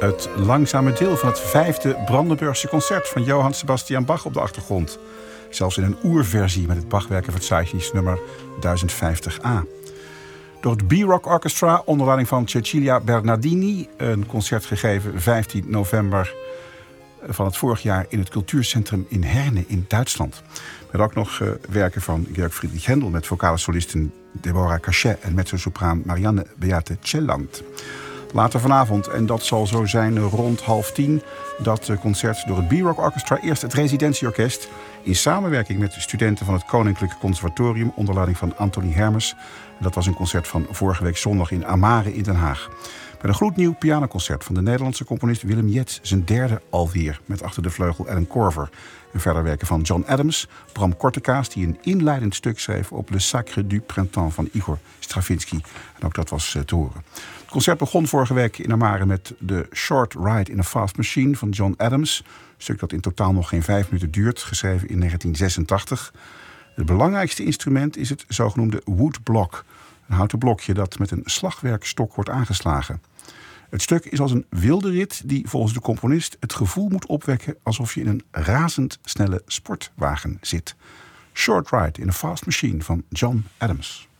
Het langzame deel van het 5e Brandenburgse concert van Johann Sebastian Bach op de achtergrond. Zelfs in een oerversie met het Bachwerkenverzeichnis nummer 1050a. Door het B-Rock Orchestra onder leiding van Cecilia Bernardini. Een concert gegeven 15 november van het vorig jaar in het cultuurcentrum in Herne in Duitsland. Met ook nog werken van Georg Friedrich Händel met vocale solisten Deborah Cachet en mezzosopraan Marianne Beate Celland. Later vanavond, en dat zal zo zijn rond 9:30, dat concert door het B-Rock Orchestra. Eerst het residentieorkest in samenwerking met de studenten van het Koninklijke Conservatorium onder leiding van Anthony Hermes. En dat was een concert van vorige week zondag in Amare in Den Haag. Met een gloednieuw pianoconcert van de Nederlandse componist Willem Jet, zijn derde alweer, met achter de vleugel Alan Korver. En verder werken van John Adams, Bram Kortekaas, die een inleidend stuk schreef op Le Sacre du Printemps van Igor Stravinsky. En ook dat was te horen. Het concert begon vorige week in Amare met de Short Ride in a Fast Machine van John Adams. Een stuk dat in totaal nog geen 5 minuten duurt, geschreven in 1986. Het belangrijkste instrument is het zogenoemde woodblock. Een houten blokje dat met een slagwerkstok wordt aangeslagen. Het stuk is als een wilde rit die volgens de componist het gevoel moet opwekken alsof je in een razendsnelle sportwagen zit. Short Ride in a Fast Machine van John Adams.